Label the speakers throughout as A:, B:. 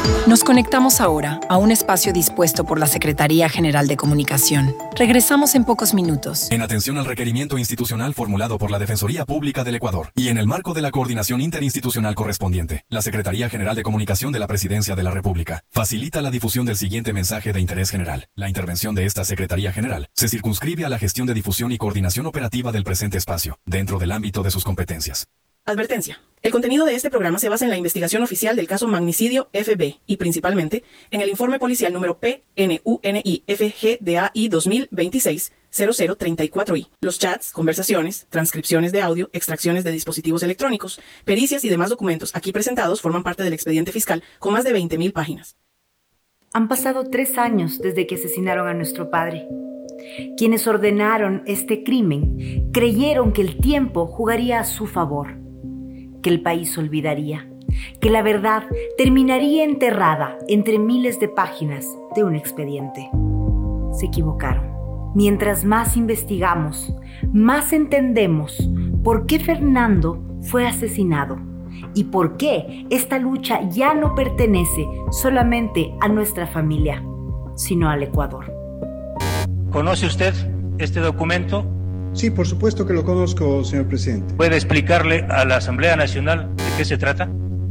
A: Nos conectamos ahora a un espacio dispuesto por la Secretaría General de Comunicación. Regresamos en pocos minutos.
B: En atención al requerimiento institucional formulado por la Defensoría Pública del Ecuador y en el marco de la coordinación interinstitucional correspondiente, la Secretaría General de Comunicación de la Presidencia de la República facilita la difusión del siguiente mensaje de interés general. La intervención de esta Secretaría General se circunscribe a la gestión de difusión y coordinación operativa del presente espacio, dentro del ámbito de sus competencias.
C: Advertencia. El contenido de este programa se basa en la investigación oficial del caso Magnicidio FB y principalmente en el informe policial número PNUNI-FGDAI 2026-0034I. Los chats, conversaciones, transcripciones de audio, extracciones de dispositivos electrónicos, pericias y demás documentos aquí presentados forman parte del expediente fiscal con más de 20.000 páginas.
D: Han pasado 3 años desde que asesinaron a nuestro padre. Quienes ordenaron este crimen creyeron que el tiempo jugaría a su favor, que el país olvidaría, que la verdad terminaría enterrada entre miles de páginas de un expediente. Se equivocaron. Mientras más investigamos, más entendemos por qué Fernando fue asesinado y por qué esta lucha ya no pertenece solamente a nuestra familia, sino al Ecuador.
E: ¿Conoce usted este documento?
F: Sí, por supuesto que lo conozco, señor presidente.
E: ¿Puede explicarle a la Asamblea Nacional de qué se trata?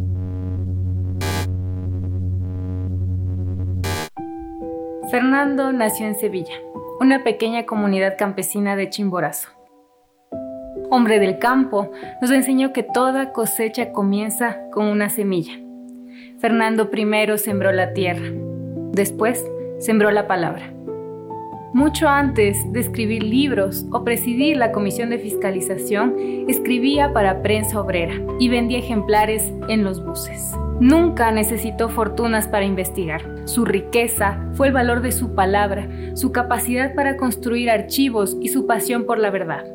G: Fernando nació en Sevilla, una pequeña comunidad campesina de Chimborazo. Hombre del campo, nos enseñó que toda cosecha comienza con una semilla. Fernando primero sembró la tierra, después sembró la palabra. Mucho antes de escribir libros o presidir la comisión de fiscalización, escribía para Prensa Obrera y vendía ejemplares en los buses. Nunca necesitó fortunas para investigar. Su riqueza fue el valor de su palabra, su capacidad para construir archivos y su pasión por la verdad.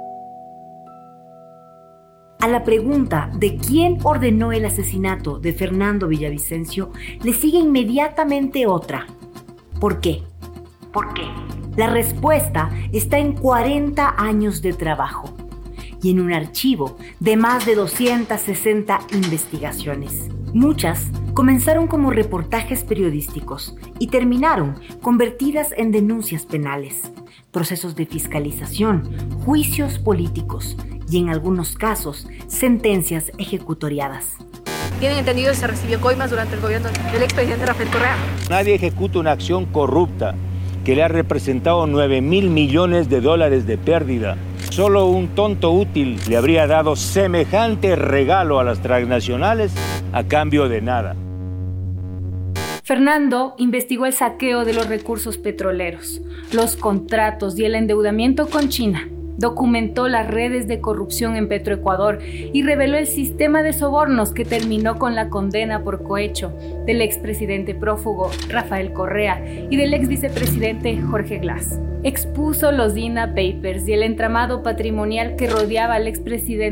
D: A la pregunta de quién ordenó el asesinato de Fernando Villavicencio, le sigue inmediatamente otra. ¿Por qué? ¿Por qué? La respuesta está en 40 años de trabajo y en un archivo de más de 260 investigaciones. Muchas comenzaron como reportajes periodísticos y terminaron convertidas en denuncias penales, procesos de fiscalización, juicios políticos y en algunos casos sentencias ejecutoriadas.
H: Tienen entendido que se recibió coimas durante el gobierno del expresidente Rafael Correa.
I: Nadie ejecuta una acción corrupta que le ha representado $9.000 millones de pérdida. Solo un tonto útil le habría dado semejante regalo a las transnacionales a cambio de nada.
G: Fernando investigó el saqueo de los recursos petroleros, los contratos y el endeudamiento con China. Documentó las redes de corrupción en Petroecuador y reveló el sistema de sobornos que terminó con la condena por cohecho del expresidente prófugo Rafael Correa y del exvicepresidente Jorge Glass. Expuso los DINA Papers y el entramado patrimonial que rodeaba al expresidente